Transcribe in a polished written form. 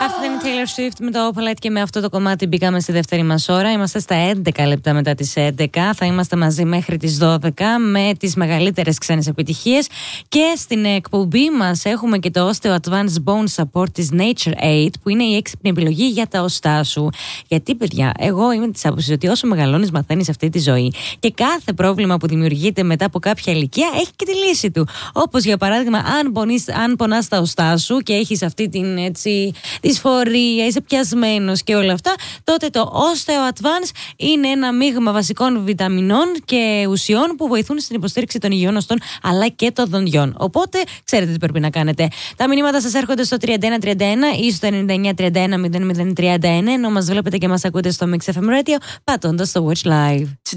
Αυτή είναι η Taylor Swift με το Opalite και με αυτό το κομμάτι μπήκαμε στη δεύτερη μας ώρα. Είμαστε στα 11 λεπτά μετά τις 11. Θα είμαστε μαζί μέχρι τις 12 με τις μεγαλύτερες ξένες επιτυχίες. Και στην εκπομπή μας έχουμε και το Osteo Advanced Bone Support της Nature Aid, που είναι η έξυπνη επιλογή για τα οστά σου. Γιατί, παιδιά, εγώ είμαι της άποψης ότι όσο μεγαλώνεις, μαθαίνεις αυτή τη ζωή. Και κάθε πρόβλημα που δημιουργείται μετά από κάποια ηλικία έχει και τη λύση του. Όπως για παράδειγμα, αν πονάς τα οστά σου και έχεις αυτή την δυσφορία, είσαι πιασμένος και όλα αυτά, τότε το Osteo Advance είναι ένα μείγμα βασικών βιταμινών και ουσιών που βοηθούν στην υποστήριξη των υγιών οστών αλλά και των δοντιών. Οπότε, ξέρετε τι πρέπει να κάνετε. Τα μηνύματα σας έρχονται στο 3131 ή στο 9931 0031, ενώ μας βλέπετε και μας ακούτε στο Mix FM Radio πατώντας το Watch Live.